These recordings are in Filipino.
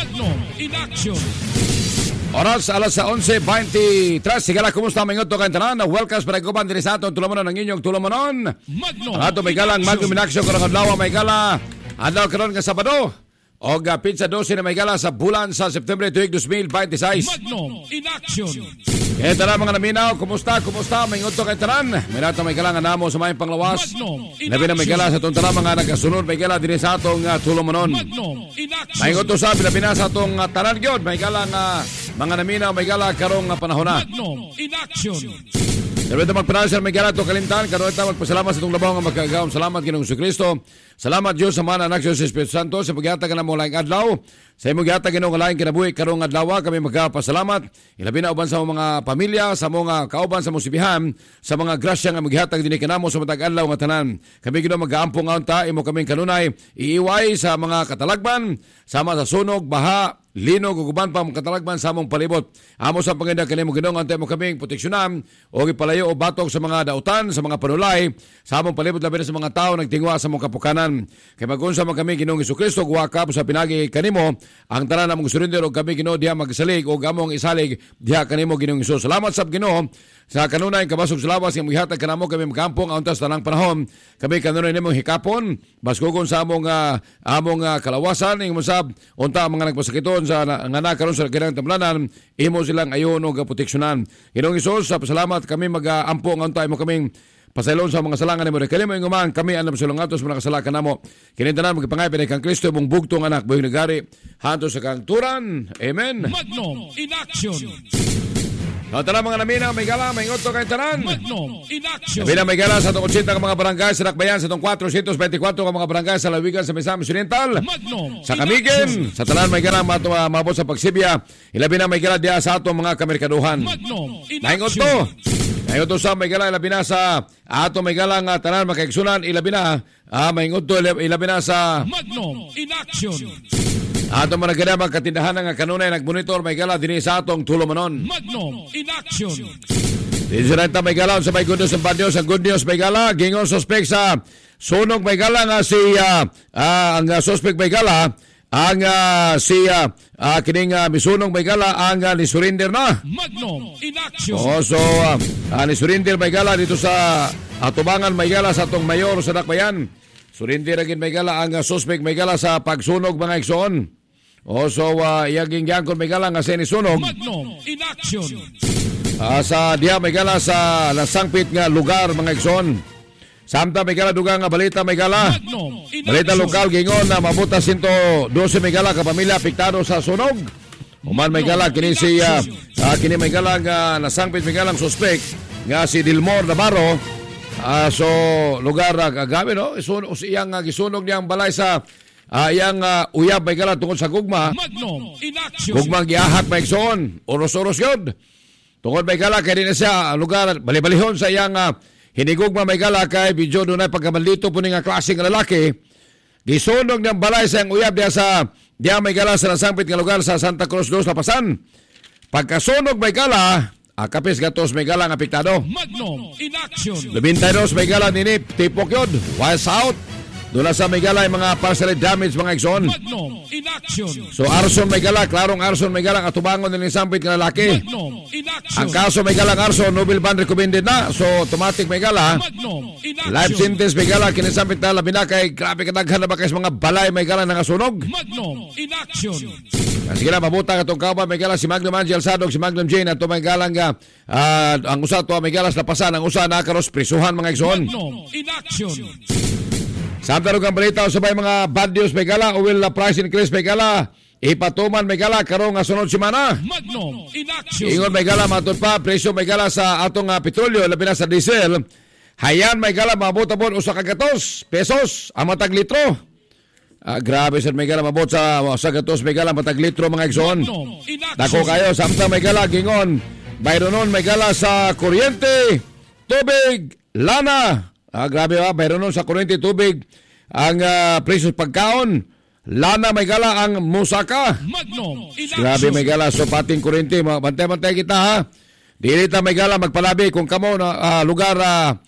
Magnum in action. Oras alas 11:23. Sigala, kumusta mga ito kayo tanan? Welcome sa pagkuban din sa aton tulumanon ng inyong tulumanon. Magnum. Ang ato may galang Magnum in action karong adlaw may gala. Adlaw karon nga Sabado. O pizza 12 na may gala sa bulan sa September 2026. Magnum in action. Kaya tara mga naminaw, kumusta? May ito kayo tanan? May nato may galang namo sa mayang panglawas. Magnum in Labi na may gala action. sa itong tara mga nagasunod may gala din sa atong tulumanon. Magnum in action. May ito sa Pilipinas sa atong tanan gyud may galang mga naminaw may gala karong panahon na. Magnum in action. Pero ito magpanasal may gala ito kalimtan. Karoon ito magpasalamat sa itong labaw nga magkagawang. Salamat Ginoong Jesucristo. Salamat Diyos sa mga anak sa Espiritu Santo sa pagyata ka na mong laing adlaw. Sa imong gyata Ginoong laing kinabuhi karong adlaw kami magpasalamat. Ilabi na uban sa mga pamilya, sa mga kauban sa musibihan, sa mga grasya nga maghihatag dinhi kanamo sa matag adlaw nga tanan. Kami Ginoong mag-aampong unta imo kaming kanunay iiway sa mga katalagban, sama sa sunog, baha, linog ug uban pa mga katalagban sa among palibot. Amo sa Panginoon kanimo Ginoong ante mo kaming proteksyonan o gipalayo o batok sa mga dautan, sa mga panulay, sa among palibot labi na sa mga tao nagtingwa sa among kapukanan. Kay magunsa man kami Ginoong Jesucristo guwakap sa pinagi kanimo ang tanan namong surrender og kami Ginoo diha magsalig og among isalig diha kanimo Ginoong Hesus. Salamat sab Ginoo sa kanunay kabasog sa lawas nga maghihatag kanamo kami magampong auntas tanang panahon. Kami kanunay nimong hikapon baskugon sa among kalawasan ing musab unta ang mga nagpasakiton sa nga karon sa kinang tamlanan imo silang ayon og proteksyonan. Ginoong Hesus, sa pasalamat kami mag-ampo nga unta imo kaming pasaylon sa mga salangan nimo rekali mo inguman kami anam sa lungatos mga kasalakan namo kinintanan magpangay pinay kang Kristo mong bugtong anak buhing nagari hanto sa kang turan. Amen. Magnum in action. Tara mga naminaw may gala may ngoto kay tanan. Magnum in action. Sabi na may gala sa itong 80 ka mga barangay sa Nakbayan, sa itong 424 ka mga barangay sa Lawigan sa Misamis Oriental, Magnum sa Camiguin, sa tanan may gala mabot sa Pagsibya, ilabi na may gala diya sa atong mga kamerkaduhan. Magnum in Naingon action. to. Naingon to sa may gala ilabi na sa atong may gala nga tanan makaigsunan ilabi na maingon to ilabi na sa Magnum in action. atong mga gala magkatindahan nga kanunay nagmonitor may gala dinhi sa atong tulumanon. Magnum in action. Dinirenta may gala sa may good news sa bad news. Ang good news may gala gingon suspect sa sunog may gala nga si ang suspect may gala ang kining misunog may gala ang ni surrender na. Magnum in action. So ni surrender may gala dito sa atubangan may gala sa atong mayor sa Nakbayan. Surrender agin may gala ang suspect may gala sa pagsunog mga igsoon. Iyaging yangkon may gala nga sa sunog. Magnum in action. Sa diha may gala sa nasangpit nga lugar mga igsoon. Samta may gala dugang nga balita may gala. Magnum in Balita action. lokal gingon na mabuta 112 may gala ka pamilya apektado sa sunog. Uman may gala kini si kini may gala nga nasangpit may galang suspect nga si Dilmor Navarro. So lugar gabi no iyang gisunog niyang balay sa iyang uyab may gala tungod sa gugma. Magnum in action. Gugma giahak may igsoon. Oros-oros yun. Tungod may gala kay din siya lugar bali-balihon sa iyang hinigugma may gala kay video doon ay pagkamaldito po nga klaseng lalaki. Gisunog ng balay sa iyang uyab diya may gala sa nasangpit nga lugar sa Santa Cruz dos Lapasan. Pagkasunog may gala kapis gatos may gala nga apektado. Magnum in action. 22 may gala nini tipok yun. Wild South. Doon sa may gala yung mga partially damaged mga igsoon. Magnum in action. So arson may gala, klarong arson may gala katubangon din yung sampit nga lalaki. Magnum in action. Ang kaso may galang arson, Nobel ban recommended na. So automatic may gala. Magnum in action. Life sentence may gala, kinisampit na labi na kay grabe kadaghan na ba kayo mga balay may gala nga sunog. Magnum in action. Sige na, mabuta ka itong kauban may gala si Magnum Angel Sadog, si Magnum Jane at may galang nga ang usa to may galas Lapasan, ang usa na karos prisuhan mga igsoon. Magnum in action. Samtang ang balita sabay mga bad news may gala, oil na price increase may gala, ipatuman may gala karong nga sunod semana. Magnum in action. Ingon may gala matod pa presyo may gala sa atong petrolyo labi na sa diesel. Hayan may gala mabuta po usa ka pesos ang matag litro. Grabe sa may gala mabot sa gatos may gala matag litro mga igsoon. Magnum in action. Dako kayo samtang may gala gingon. Bayronon may gala sa kuryente, tubig, lana. Grabe bayronon sa kuryente, tubig, ang presyo pagkaon. Lana may gala ang musaka. Magnum in action. Grabe may gala so pating kuryente. Bantay-bantay kita ha. Dili ta may gala magpalabi kung kamo na lugar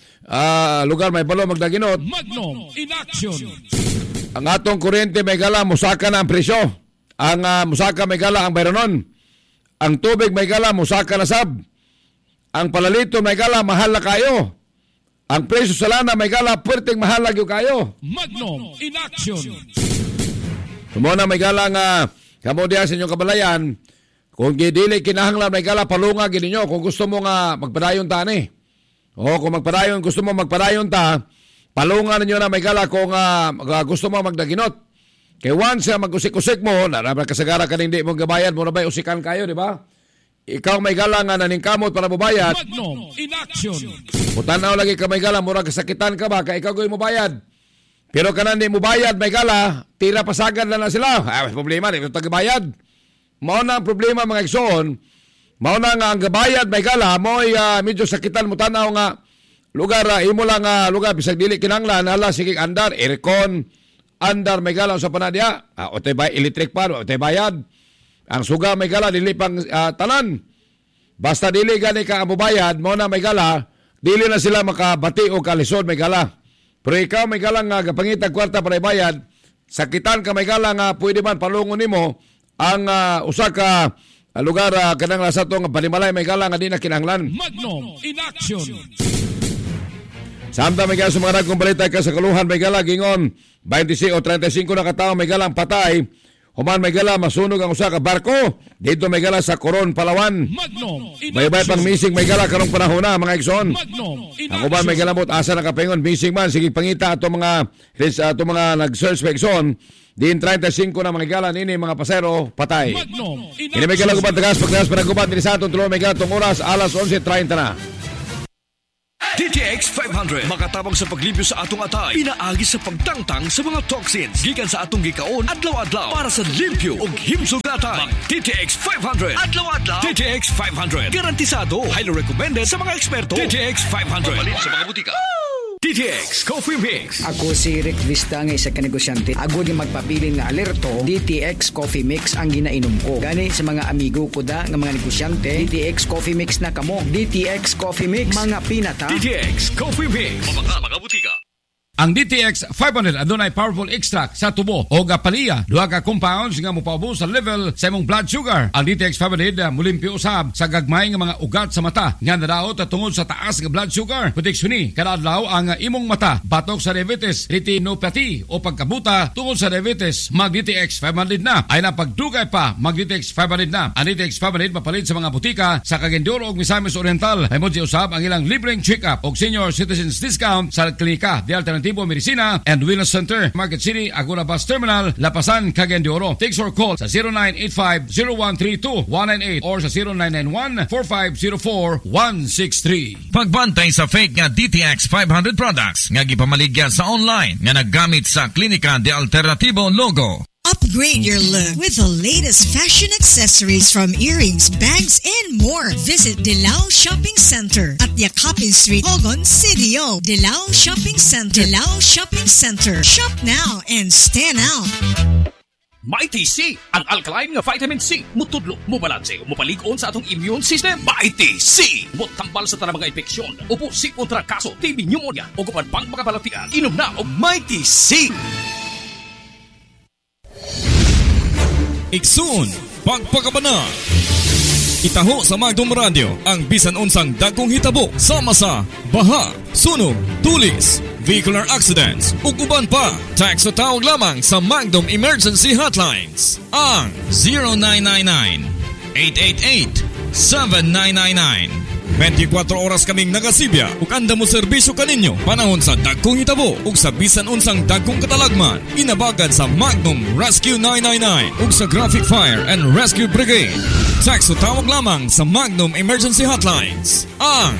may balo magdaginot. Magnum in action. Ang atong kuryente may gala musaka na ang presyo. ang musaka may gala ang bayranon. Ang tubig may gala musaka na sab. Ang palalito may gala mahal na kayo. Ang presyo sa lana may gala puwerteng mahal na kayo. Magnum in action. Sumuna may gala nga kamo diya sa inyong kabalayan. Kung gidili kinahanglan may gala palunga gid ninyo kung gusto mo nga magpadayon ta ni. O kung gusto mo magpadayon ta, palunga ninyo na may gala kung gusto mo magdaginot. Kay once mag-usik-usik mo, kasagara ka hindi mo gabayad mo na ba usikan kayo, di ba? Ikaw may gala nga naningkamot para mubayad. Magnum in action. Putanaw lagi ka may gala, mura kasakitan ka ba, kaya ikaw gawin mo bayad. Pero kanan di mo bayad, may gala, tira pasagad na sila. Problema, di mo tagabayad. Mauna ang problema mga igsoon, mauna nga ang gabayad, may gala, mo'y medyo sakitan mo tanaw nga lugar, imo lang lugar, bisag dili kinanglan, hala, sige, andar, aircon, andar may gala sa panadya, electric pa, otay bayad. Ang suga may gala, dili pang tanan. Basta dili gani ka amubayad, mo na may gala, dili na sila makabati o kalisod may gala. Pero ikaw may gala nga kapangitag kwarta para ibayad, sakitan ka may gala nga pwede man palungon nimo ang usa ka lugar kanang sa itong panimalay may gala nga di na kinahanglan. Magnum in action. Samtang may gala sa mga nagkong balita ka sa kaluhan may gala gingon 26 o 35 na katao may galang patay. Human may gala masunog ang usa ka barko dito may gala sa Coron, Palawan. Magnum in Baybay pang missing may gala karong panahon na mga igsoon. Magnum in Ang uban may galamot asa nakapengon missing man sige pangita ato mga nag-search pa igsoon. Din 35 na mga gala nini mga pasero patay. Magnum in Kini may gala gubat tagas pagtagas panaggubat din sa atong tulo may gala tong oras alas 11:30 na. DTX 500 makatabang sa paglibyo sa atong atay, pinaagi sa pagtangtang sa mga toxins gikan sa atong gikaon adlaw-adlaw para sa limpyo ug himsog na atay. DTX 500 adlaw-adlaw. DTX 500 garantisado, highly recommended sa mga eksperto. DTX 500 mabalin sa mga butika. DTX Coffee Mix. Ako si Rick Vista nga isa ka negosyante. Ako di magpapilin nga alerto, DTX Coffee Mix ang ginainom ko. Gani sa mga amigo ko da nga mga negosyante, DTX Coffee Mix na kamo. DTX Coffee Mix, mga pinata. DTX Coffee Mix. Mga butika. Ang DTX 500 adunay powerful extract sa tubo o gapaliya. Duha ka compounds nga mopaubos sa level sa imong blood sugar. Ang DTX 500 mulimpyo usab sa gagmay nga mga ugat sa mata nga nadaot tungod sa taas nga blood sugar. Proteksyon ni kada adlaw ang imong mata batok sa diabetes, retinopathy o pagkabuta tungod sa diabetes. Mag DTX 500 na. Ay na pagdugay pa mag DTX 500 na. Ang DTX 500 mapalit sa mga butika sa Cagayan de Oro ug Misamis Oriental. Ay mo usab ang ilang libreng check-up o senior citizens discount sa klinika di Alternative Medicina and Wellness Center, Market City, Agora Bus Terminal, Lapasan, Cagayan de Oro. Text or call sa 0985-0132-198 or sa 0991-4504-163. Pagbantay sa fake nga DTX 500 products nga gipamaligya sa online nga naggamit sa Klinika de Alternativo logo. Upgrade your look with the latest fashion accessories from earrings, bags, and more. Visit Dilao Shopping Center at Yakapin Street, Hogon, CDO. Dilao Shopping Center. Dilao Shopping Center. Shop now and stand out. Mighty C, ang alkaline nga vitamin C. Mutudlo, mubalanse, mupalig-on sa atong immune system. Mighty C, mutambal sa tanang mga infeksyon. Upo si kontra kaso, TB pneumonia, o kupan pang mga balatian. Inom na og Mighty C. Iksun, pagpakabana. Itaho sa Magnum Radio ang bisan unsang dagkong hitabo sama sa baha, sunog, tulis, vehicular accidents ug uban pa. Text o tawag lamang sa Magnum Emergency Hotlines ang 0999-888-7999. 24 oras kaming nagasibya ug anda mo serbisyo kaninyo panahon sa dagkong hitabo ug sa bisan unsang dagkong katalagman. Inabagan sa Magnum Rescue 999 ug sa Graphic Fire and Rescue Brigade. Text o tawag lamang sa Magnum Emergency Hotlines ang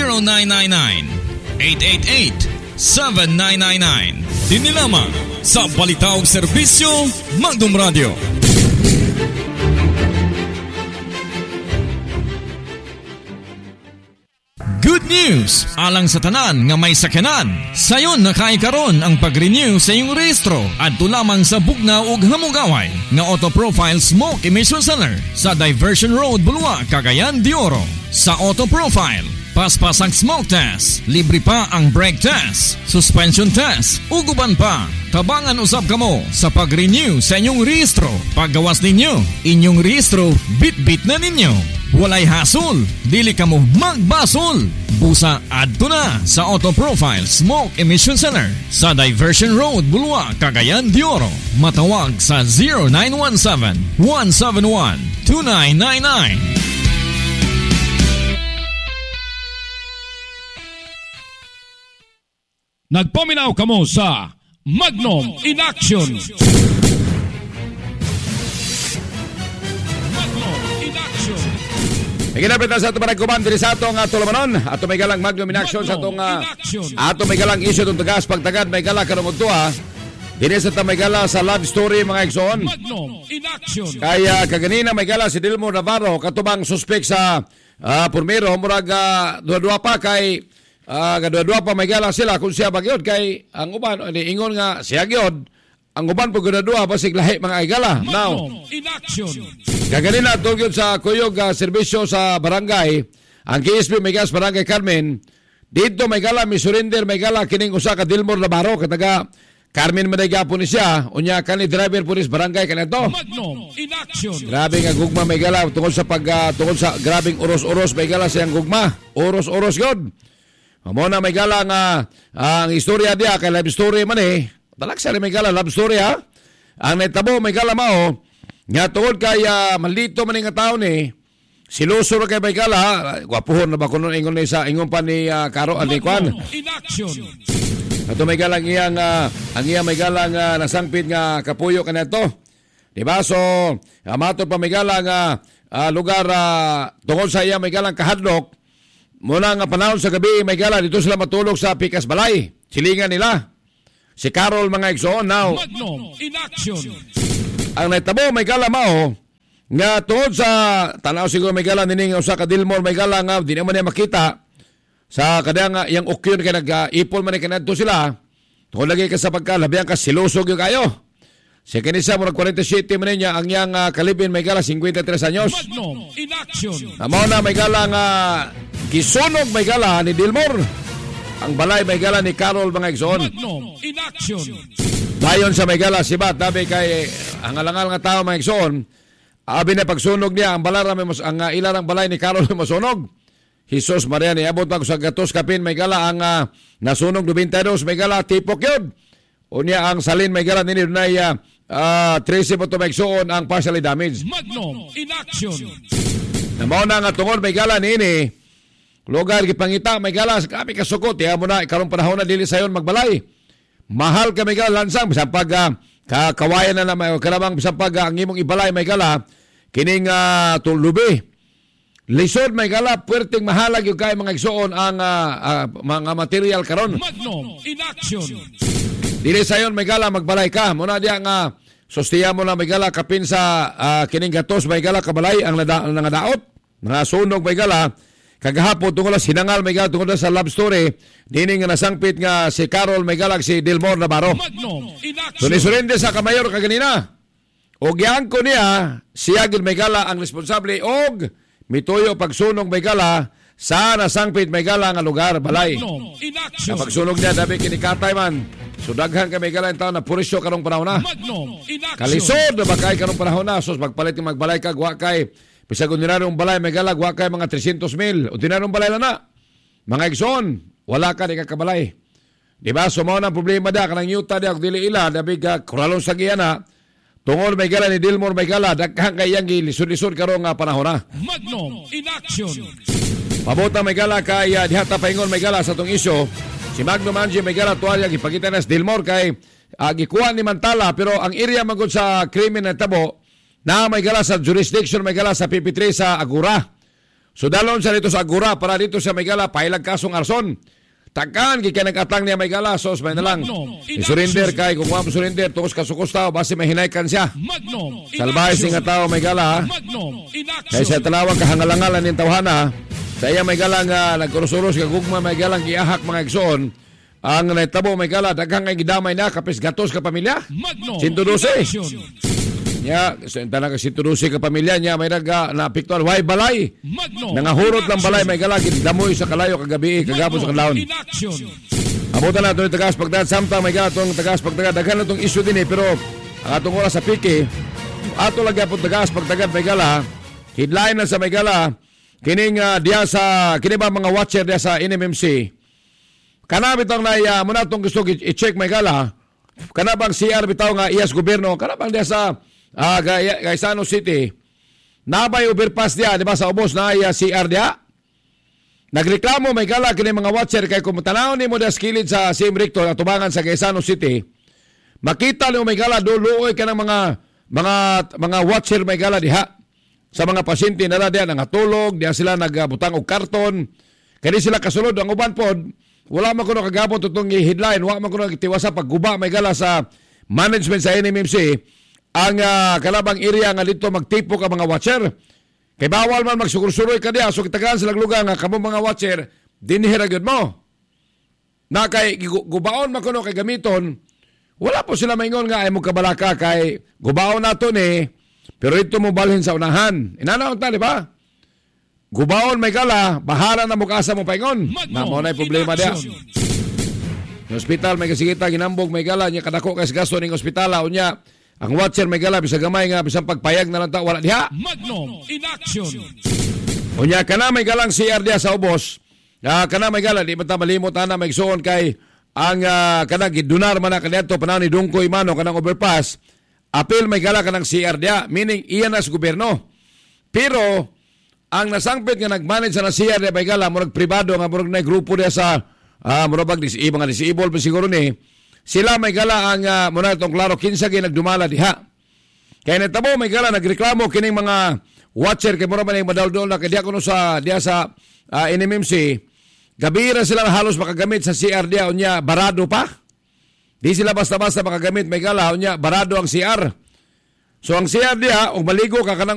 0999-888-7999. Dini lamang sa balita ug serbisyo Magnum Radio. Good news! Alang sa tanan nga may sakyanan, sayon nakaikaron ang pag-renew sa iyong rehistro adto lamang sa Bugnaw ug Hamugaway nga Auto Profile Smoke Emission Center sa Diversion Road, Bulua, Cagayan de Oro. Sa Auto Profile, Paspas ang smoke test, libre pa ang brake test, suspension test, uguban pa. Tabangan usab kamo sa pag-renew sa inyong rehistro. Paggawas ninyo, inyong rehistro, bit-bit na ninyo. Walay hasol, dili kamo magbasol. Busa adto na sa Auto Profile Smoke Emission Center sa Diversion Road, Bulwa, Cagayan de Oro. Matawag sa 0917-171-2999. Nagpaminaw kamo sa Magnum in Action. Magnum in Action. Iginapit na sa ito panagkuman diri sa atong tulumanon. Ato may galang Magnum in Action sa atong ato may galang isyo itong tagas pagtagad may gala karong udtua. Dili sa may gala sa love story mga igsoon. Magnum in Action. Kaya kaganina may gala si Dilmo Navarro katubang suspek sa Purmero murag dua pa kay gadua pa may gala sila kung siya bagyod kay ang uban ingon nga siya gyud ang uban po gadua basig lahi mga igala. Now in action. Kaganina tungkol sa kuyog serbisyo sa barangay ang KSP Megas Barangay Carmen dito may gala mi surrender may gala kining usa ka Dilmor Navarro kataga Carmen Madayga po ni siya unya kani driver po ni barangay kanito. Magnum in action. Grabe nga gugma may gala tungkol sa tungkol sa grabing oros-oros may gala siyang gugma oros-oros gyud. Amo na may gala nga ang istorya dia kay love story man Talak sa may gala love story ha. Ang netabo may gala mao nga tungod kay maldito man nga tawo ni siluso ra kay may gala gwapuhon na ba kuno ingon ni sa ingon pa ni Karo ani kwan. In action. Ato may gala ang iya may gala nga nasangpit nga kapuyo kanato. Diba so amato pa may gala nga lugar tungod sa iya may galang kahadlok. Muna nga panahon sa gabi, may gala, dito sila matulog sa Pikas Balay. Silingan nila. Si Carol mga igsoon now. Magnum in action. Ang naitabo, may gala mao, nga tungod sa, tanaw siguro may gala, nining sa Kadilmor, may gala nga, di naman niya makita, sa kadang yung ukyon, kaya nag-ipon man kanadto sila, tungod lagi ka sa pagkalabiyang ka, silusog yung kayo. Si kanisa mo nag-47 man niya, ang yang kalibin, may gala, 53 anyos. Magnum in action. Amo na may gala nga, gisunog may gala ni Dilmor. Ang balay may gala ni Carol mga igsoon. Magnum in action. Dayon sa may gala si Bat, dabi kay ang alangal nga tao mga igsoon, abi na pagsunog niya, ang balara ang ilarang balay ni Carol masunog. Jesus Maria ni abot sa gatos kapin may gala ang nasunog 92 may gala tipok yun. Unya ang salin may gala nini dunay 13 po to may igsoon ang partially damaged. Magnum in action. Namaw na nga tungod may gala nini lugar gipangita may gala kami kasukot ya mo na karong panahon na dili sayon magbalay mahal ka may gala lansang bisan pag kakawayan na may karamang bisan pag ang imong ibalay may gala kining tulubi lisod may gala puwerteng mahalag yung kay mga igsoon ang mga material karon. Magnum in action. Dili sayon may gala magbalay ka mo na diya nga sustiya mo na may gala kapin sa kining gatos may gala kabalay ang nangadaot mga sunog may gala kagahapon tungkol sinangal may gala tungkol sa love story dining nga nasangpit nga si Carol may gala si Dilmor Navarro. Magnum in action. Sunisurinde sa kamayor kaganina og giangko niya siya gid may gala ang responsable og mituyo pagsunog may gala sa nasangpit may gala nga lugar balay. Magnum in action. Sa pagsunog niya dabi kinikatay man so daghan ka may gala yung taon na purisyo karong panahon na Magnum in action. kalisod na ba kay karong panahon na sos magpalit yung magbalay ka gwa kay bisag ordinarong balay may gala gwa kay mga 300,000 ordinarong balay na mga igsoon wala ka di ka kabalay diba so mao na problema da kanang yuta di ako dili ila dabi ka kuralong sa giyana tungod may gala ni Dilmor may gala daghan kay yang gilisod-lisod karong panahon na. Magnum in action. Pabuta may gala kay dihata paingon may gala sa tong isyo si Magnum Angie may gala tuwalya gipakita na si Dilmor kay gikuha ni Mantala pero ang area magod sa krimen na tabo na may gala sa jurisdiction may gala sa PP3 sa Agura. So dalon sa dito sa Agura para dito sa may gala pailag kasong arson. Takan kay nag-atang niya may gala sos may nalang. Surrender kay kung mo surrender tungos kasukos tao base may hinaykan siya. Magnum in Salbay action. singa tao may gala. Magnum in Kay action. sa talawang kahangalangalan ning tawhana. Sa iya may gala nga nagkuros-uros ka gugma may galang giahak mga igsoon. Ang naitabo may gala daghang nga gidamay na kapis gatos ka pamilya. Magnum 112. in action. Nya, so tanang kasi tudusi ka pamilya niya may naapektuhan. Why balay? Nangahurot lang balay may gala damoy sa kalayo kagabi kagapon sa kadlawon. Abutan na itong tagas pagdad samtang may gala itong tagas pagdagad daghan itong issue din pero ang atong oras sa piki ato lagi po tagas pagdagad may gala headline na sa may gala kining diya sa kini ba mga watcher diya sa NMMC kana bitang na muna itong gusto i-check may gala kana bang CR bitaw nga iyas gobyerno kana bang diya sa Gaisano City nabay overpass diya di ba sa ubos na iya CR diya. Nagreklamo may gala kini mga watcher kay kung tanaw nimo das kilid sa Sim Rector at tubangan sa Gaisano City. Makita nimo may gala duloy ka ng mga watcher may gala diha. Sa mga pasyente na diha nangatulog, diha sila nagbutang og karton. Kani sila kasulod ang uban pod wala man kuno kagabon tutong headline, wala man kuno tiwasa pagguba may gala sa management sa NMMC ang kalabang area nga dito magtipok ang mga watcher. Kay bawal man magsukur-suroy ka diya, so kitagaan silang lugar nga kamo mga watcher, dinihira gyud mo. Na kay gubaon makuno kay gamiton, wala po sila maingon nga ay mo kabalaka kay gubaon nato ni, pero ito mo balhin sa unahan. Inanaon ta, di ba? Gubaon may gala, bahala na mo kaasa mo paingon. Mamo na problema diya. Sa hospital may kasigita ginambog may gala nya kadako kay gasto ning ospital unya. Ang watcher may gala bisag gamay nga bisang pagpayag na lang ta wala diha. Magnum in action. Unya kana may galang CR diha sa ubos. Kana may gala di man ta malimot ana may igsoon kay ang kana gidunar man na kadto panahon ni Dungkoy Mano kanang overpass. Apil may gala kanang CR diha meaning iyan na sa gobyerno. Pero ang nasangpit nga nagmanage sa CR diha may gala murag pribado nga murag na grupo diha sa murag mga disable pa siguro ni. Sila may gala ang muna itong klaro kinsa gay nagdumala diha. Kaya natabo may gala nagreklamo kining mga watcher kay mura man yung madaldol na kaya kuno sa diha sa NMMC. Gabira sila halos makagamit sa CR diha unya barado pa. Di sila basta-basta makagamit may gala unya barado ang CR. So ang CR diha og maligo ka kanang